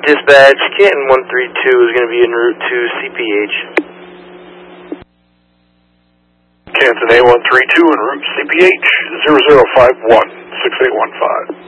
Dispatch, Canton 132 is going to be en route to CPH. Canton A132 en route CPH 0051 6815.